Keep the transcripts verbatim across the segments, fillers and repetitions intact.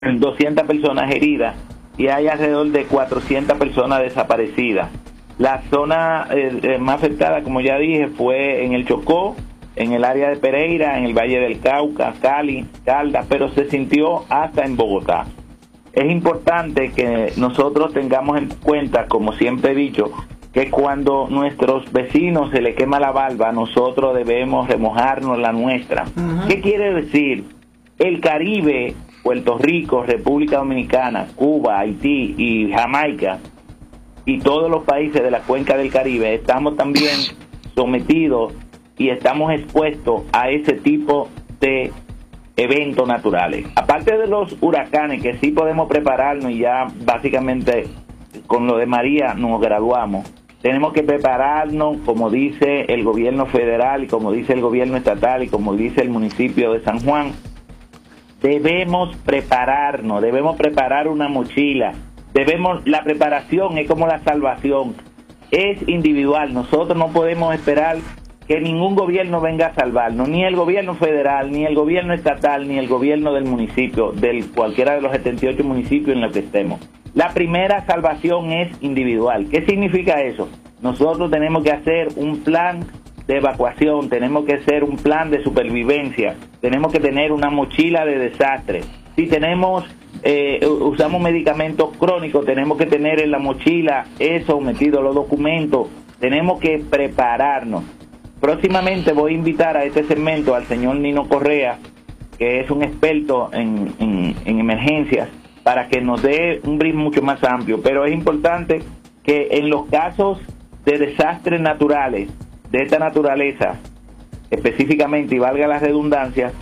doscientas personas heridas y hay alrededor de cuatrocientas personas desaparecidas. La zona eh, eh, más afectada, como ya dije, fue en el Chocó, en el área de Pereira, en el Valle del Cauca, Cali, Caldas, pero se sintió hasta en Bogotá. Es importante que nosotros tengamos en cuenta, como siempre he dicho, que cuando nuestros vecinos se les quema la barba, nosotros debemos remojarnos la nuestra. Uh-huh. ¿Qué quiere decir? El Caribe, Puerto Rico, República Dominicana, Cuba, Haití y Jamaica, y todos los países de la cuenca del Caribe, estamos también sometidos y estamos expuestos a ese tipo de eventos naturales. Aparte de los huracanes, que sí podemos prepararnos y ya básicamente con lo de María nos graduamos, tenemos que prepararnos, como dice el gobierno federal y como dice el gobierno estatal y como dice el municipio de San Juan. Debemos prepararnos, debemos preparar una mochila, debemos, la preparación es como la salvación, es individual. Nosotros no podemos esperar que ningún gobierno venga a salvarnos, ni el gobierno federal, ni el gobierno estatal, ni el gobierno del municipio, del cualquiera de los setenta y ocho municipios en los que estemos. La primera salvación es individual. ¿Qué significa eso? Nosotros tenemos que hacer un plan de evacuación, tenemos que hacer un plan de supervivencia, tenemos que tener una mochila de desastre. Si tenemos, eh, usamos medicamentos crónicos, tenemos que tener en la mochila eso metido, los documentos, tenemos que prepararnos. Próximamente voy a invitar a este segmento al señor Nino Correa, que es un experto en, en, en emergencias, para que nos dé un brief mucho más amplio. Pero es importante que en los casos de desastres naturales, de esta naturaleza, específicamente, y valga la redundancia,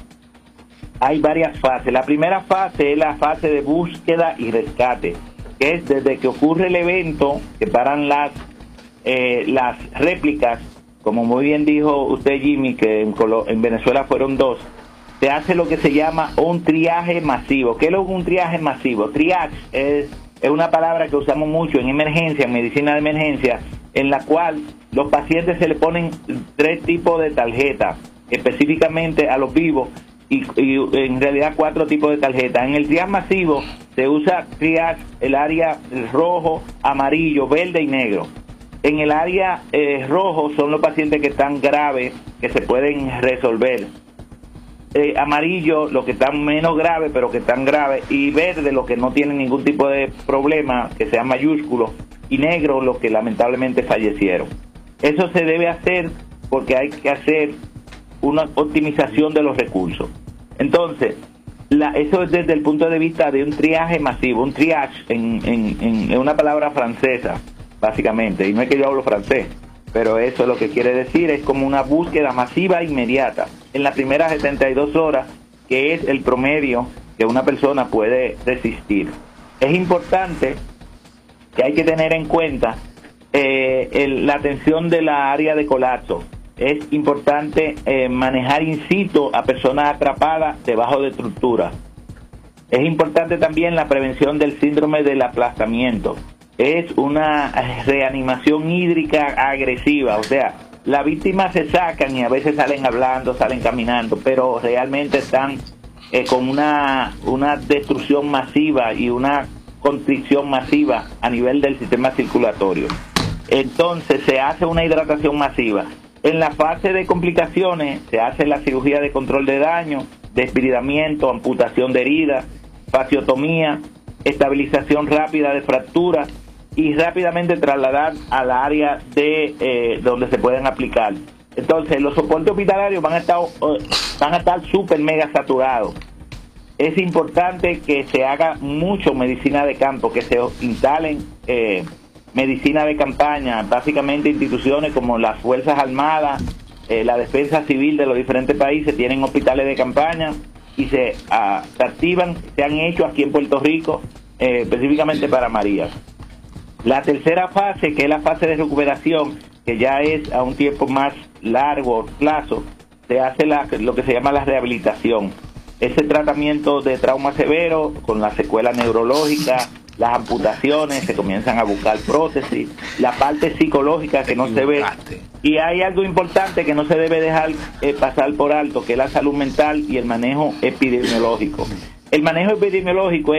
hay varias fases. La primera fase es la fase de búsqueda y rescate, que es desde que ocurre el evento, que paran las, eh, las réplicas, como muy bien dijo usted, Jimmy, que en, Colo en Venezuela fueron dos. Se hace lo que se llama un triaje masivo. ¿Qué es un triaje masivo? Triage es, es una palabra que usamos mucho en emergencia, en medicina de emergencia, en la cual los pacientes se le ponen tres tipos de tarjetas, específicamente a los vivos, y, y en realidad cuatro tipos de tarjetas. En el triaje masivo se usa triage, el área rojo, amarillo, verde y negro. En el área eh, rojo son los pacientes que están graves, que se pueden resolver. Eh, amarillo, los que están menos graves, pero que están graves, y verde, los que no tienen ningún tipo de problema, que sean mayúsculos, y negro, los que lamentablemente fallecieron. Eso se debe hacer porque hay que hacer una optimización de los recursos. Entonces, la, eso es desde el punto de vista de un triaje masivo, un triage, en, en, en, en una palabra francesa, básicamente, y no es que yo hablo francés, pero eso lo que quiere decir es como una búsqueda masiva inmediata en las primeras setenta y dos horas, que es el promedio que una persona puede resistir. Es importante que hay que tener en cuenta eh, el, la atención de la área de colapso. Es importante eh, manejar in situ a personas atrapadas debajo de estructuras. Es importante también la prevención del síndrome del aplastamiento. Es una reanimación hídrica agresiva, o sea, las víctimas se sacan y a veces salen hablando, salen caminando, pero realmente están eh, con una, una destrucción masiva y una constricción masiva a nivel del sistema circulatorio. Entonces se hace una hidratación masiva. En la fase de complicaciones se hace la cirugía de control de daño, desbridamiento, amputación de heridas, fasciotomía, estabilización rápida de fracturas, y rápidamente trasladar al área de eh, donde se pueden aplicar. Entonces los soportes hospitalarios van a estar uh, van a estar súper mega saturados. Es importante que se haga mucho medicina de campo, que se instalen eh, medicina de campaña, básicamente instituciones como las Fuerzas Armadas, eh, la Defensa Civil de los diferentes países tienen hospitales de campaña y se, uh, se activan, se han hecho aquí en Puerto Rico eh, específicamente para María. La tercera fase, que es la fase de recuperación, que ya es a un tiempo más largo plazo, se hace la, lo que se llama la rehabilitación. Ese tratamiento de trauma severo, con la secuela neurológica, las amputaciones, se comienzan a buscar prótesis, la parte psicológica que no se ve. Y hay algo importante que no se debe dejar eh, pasar por alto, que es la salud mental y el manejo epidemiológico. el manejo epidemiológico